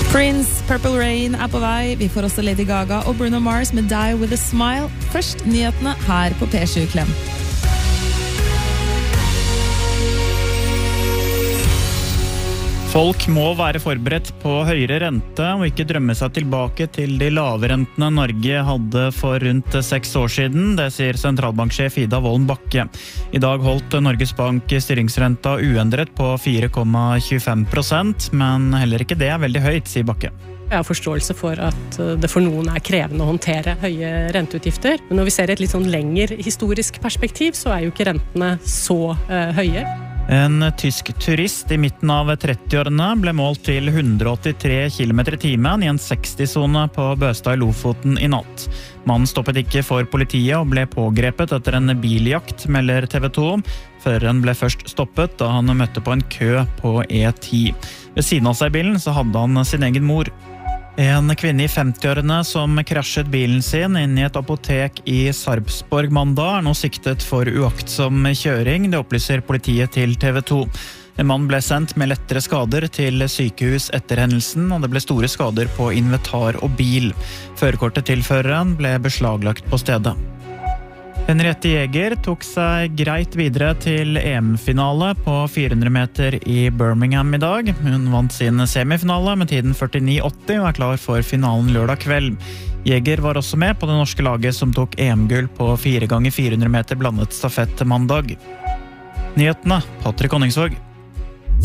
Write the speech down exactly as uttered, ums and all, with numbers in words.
Prince, Purple Rain er på vei. Vi får også Lady Gaga og Bruno Mars med Die With A Smile. Først nyhetene her på P sju Klem. Folk må være forberedt på høyere rente og ikke drømme seg tilbake til de lave rentene Norge hadde for rundt seks år siden. Det sier sentralbanksjef Ida Wolden Bakke. I dag holdt Norges Bank styringsrenta uendret på fire komma tjuefem prosent, men heller ikke det er veldig høyt, sier Bakke. Jeg har forståelse for at det for noen er krevende å håndtere høye renteutgifter, men når vi ser et litt sånn lengre historisk perspektiv, så er jo ikke rentene så uh, høye. En tysk turist i midten av trettiårene ble målt til hundre og åttitre kilometer i timen i en seksti-sone på Bøstad i Lofoten i natt. Mannen stoppet ikke for politiet og ble pågrepet etter en biljakt, melder T V to. Føreren ble først stoppet da han møtte på en kø på E ti. Ved siden av seg i bilen så hadde han sin egen mor. En kvinne i femti-årene som krasjet bilen sin inn i et apotek i Sarpsborg mandag er nå siktet for uaktsom kjøring, det opplyser politiet til T V to. En mann ble sendt med lettere skader til sykehus etter hendelsen, og det ble store skader på inventar og bil. Førerkortet til føreren ble beslaglagt på stedet. Henriette Jæger tok seg greit videre til E M-finale på fire hundre meter i Birmingham i dag. Hun vant sin semifinale med tiden førtini åtti og er klar for finalen lørdag kveld. Jæger var også med på det norske laget som tok E M-gull på fire ganger fire hundre meter blandet stafett mandag. Nyhetene, Patrick Honningsvåg.